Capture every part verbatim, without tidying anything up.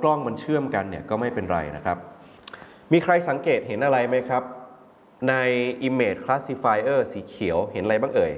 กล้องมันเชื่อมกันเนี่ยก็ไม่เป็นไรนะครับมีใครสังเกตเห็นอะไรไหมครับใน Image Classifier สีเขียวเห็นอะไรบ้างเอ่ย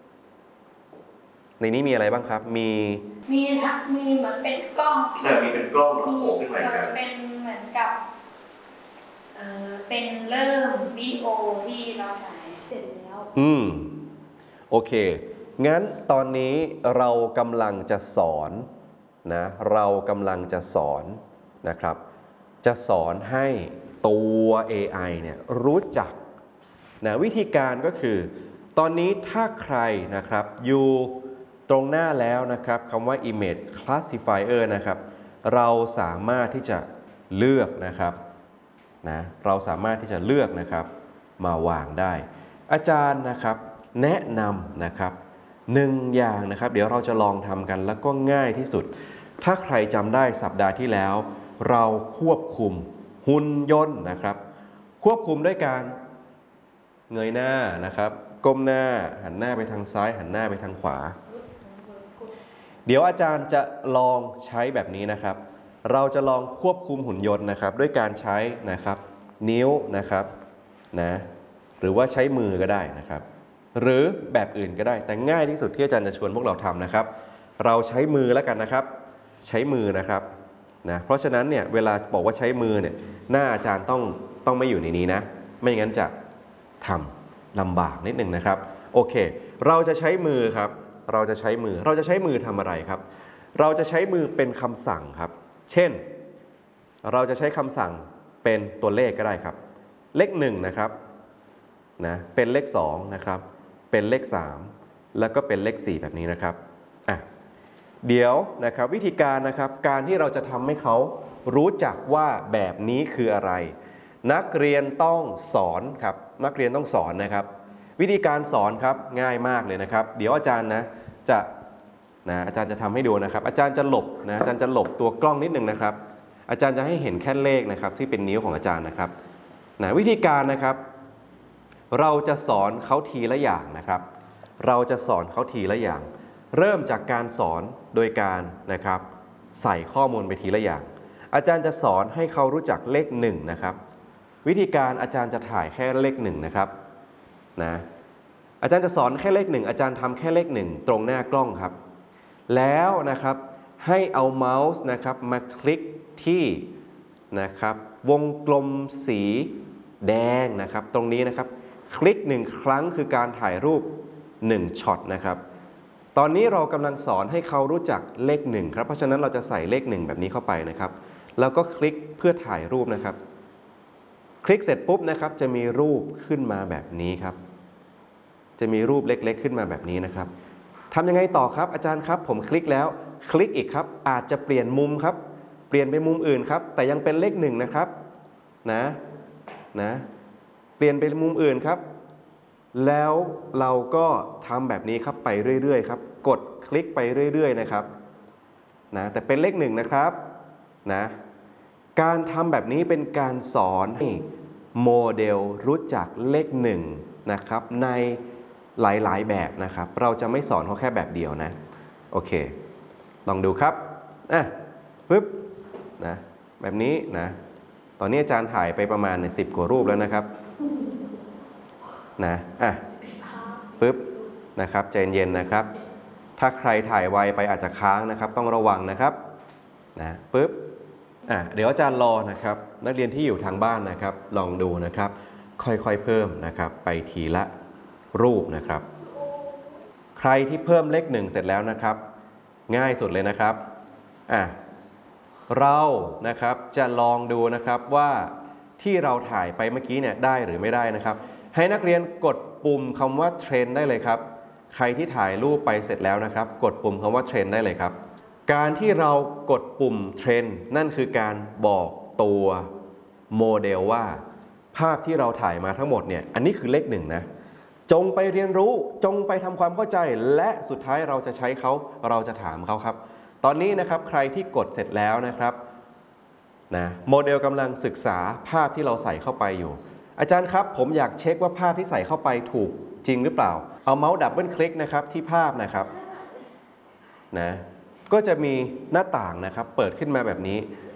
ในนี้มีอะไรบ้างครับมีมีทั้งมีเหมือนเป็นกล้องแต่มีเป็นกล้องโผล่ขึ้นมาครับเป็นเหมือนกับเออเป็นเริ่มวิดีโอที่เราถ่ายเสร็จแล้วอืมโอเคงั้นตอนนี้เรากำลังจะสอนนะเรากำลังจะสอนนะครับจะสอนให้ตัว เอ ไอ เนี่ยรู้จักนะวิธีการก็คือตอนนี้ถ้าใครนะครับอยู่ตรงหน้าแล้วนะครับคำว่า Image Classifier นะครับเราสามารถที่จะเลือกนะครับนะเราสามารถที่จะเลือกนะครับมาวางได้อาจารย์นะครับแนะนำนะครับหนึ่งอย่างนะครับเดี๋ยวเราจะลองทำกันแล้วก็ง่ายที่สุดถ้าใครจำได้สัปดาห์ที่แล้วเราควบคุมหุ่นยนต์นะครับควบคุมด้วยการเงยหน้านะครับก้มหน้าหันหน้าไปทางซ้ายหันหน้าไปทางขวาเดี๋ยวอาจารย์จะลองใช้แบบนี้นะครับเราจะลองควบคุมหุ่นยนต์นะครับด้วยการใช้นะครับนิ้วนะครับนะหรือว่าใช้มือก็ได้นะครับหรือแบบอื่นก็ได้แต่ง่ายที่สุดที่อาจารย์จะชวนพวกเราทำนะครับเราใช้มือแล้วกันนะครับใช้มือนะครับนะเพราะฉะนั้นเนี่ยเวลาบอกว่าใช้มือเนี่ยหน้าอาจารย์ต้องต้องไม่อยู่ในนี้นะไม่งั้นจะทำลำบากนิดหนึ่งนะครับโอเคเราจะใช้มือครับเราจะใช้มือเราจะใช้มือทำอะไรครับเราจะใช้มือเป็นคำสั่งครับเช่นเราจะใช้คำสั่งเป็นตัวเลขก็ได้ครับเลขหนึ่งนะครับนะเป็นเลขสองนะครับเป็นเลขสามแล้วก็เป็นเลขสี่แบบนี้นะครับอ่ะเดี๋ยวนะครับวิธีการนะครับการที่เราจะทำให้เขารู้จักว่าแบบนี้คืออะไรนักเรียนต้องสอนครับนักเรียนต้องสอนนะครับวิธีการสอนครับง่ายมากเลยนะครับเดี๋ยวอาจารย์นะจะนะอาจารย์จะทำให้ดูนะครับอาจารย์จะหลบนะอาจารย์จะหลบตัวกล้องนิดนึงนะครับอาจารย์จะให้เห็นแค่เลขนะครับที่เป็นนิ้วของอาจารย์นะครับนะวิธีการนะครับเราจะสอนเขาทีละอย่างนะครับเราจะสอนเขาทีละอย่างเริ่มจากการสอนโดยการนะครับใส่ข้อมูลไปทีละอย่างอาจารย์จะสอนให้เขารู้จักเลขหนึ่งนะครับวิธีการอาจารย์จะถ่ายแค่เลขหนึ่งนะครับนะอาจารย์จะสอนแค่เลขหนึ่งอาจารย์ทำแค่เลขหนึ่งตรงหน้ากล้องครับแล้วนะครับให้เอาเมาส์นะครับมาคลิกที่นะครับวงกลมสีแดงนะครับตรงนี้นะครับคลิกหนึ่งครั้งคือการถ่ายรูปหนึ่งช็อตนะครับตอนนี้เรากำลังสอนให้เขารู้จักเลขหนึ่งครับเพราะฉะนั้นเราจะใส่เลขหนึ่งแบบนี้เข้าไปนะครับแล้วก็คลิกเพื่อถ่ายรูปนะครับคลิกเสร็จปุ๊บนะครับจะมีรูปขึ้นมาแบบนี้ครับจะมีรูปเล็กๆขึ้นมาแบบนี้นะครับทำยังไงต่อครับอาจารย์ครับผมคลิกแล้วคลิกอีกครับอาจจะเปลี่ยนมุมครับเปลี่ยนไปมุมอื่นครับแต่ยังเป็นเลขหนึ่งนะครับนะนะเปลี่ยนไปมุมอื่นครับแล้วเราก็ทำแบบนี้ครับไปเรื่อยๆครับกดคลิกไปเรื่อยๆนะครับนะแต่เป็นเลขหนึ่งนะครับนะการทำแบบนี้เป็นการสอนให้โมเดลรู้จักเลขหนึ่งนะครับในหลายๆแบบนะครับเราจะไม่สอนเขาแค่แบบเดียวนะโอเคลองดูครับอ่ะปึ๊บนะแบบนี้นะตอนนี้อาจารย์ถ่ายไปประมาณสิบกว่ารูปแล้วนะครับนะอ่ะปึ๊บนะครับใจเย็นนะครับถ้าใครถ่ายไวไปอาจจะค้างนะครับต้องระวังนะครับนะปึ๊บอ่ะเดี๋ยวอาจารย์รอนะครับนักเรียนที่อยู่ทางบ้านนะครับลองดูนะครับค่อยๆเพิ่มนะครับไปทีละรูปนะครับใครที่เพิ่มเลขหนึ่งเสร็จแล้วนะครับง่ายสุดเลยนะครับอ่ะเรานะครับจะลองดูนะครับว่าที่เราถ่ายไปเมื่อกี้เนี่ยได้หรือไม่ได้นะครับให้นักเรียนกดปุ่มคำว่าเทรนได้เลยครับใครที่ถ่ายรูปไปเสร็จแล้วนะครับกดปุ่มคำว่าเทรนได้เลยครับการที่เรากดปุ่มเทรนนั่นคือการบอกตัวโมเดลว่าภาพที่เราถ่ายมาทั้งหมดเนี่ยอันนี้คือเลขหนึ่งนะจงไปเรียนรู้จงไปทำความเข้าใจและสุดท้ายเราจะใช้เขาเราจะถามเขาครับตอนนี้นะครับใครที่กดเสร็จแล้วนะครับนะโมเดลกำลังศึกษาภาพที่เราใส่เข้าไปอยู่อาจารย์ครับผมอยากเช็คว่าภาพที่ใส่เข้าไปถูกจริงหรือเปล่าเอาเมาส์ดับเบิลคลิกนะครับที่ภาพนะครับนะก็จะมีหน้าต่างนะครับเปิดขึ้นมาแบบนี้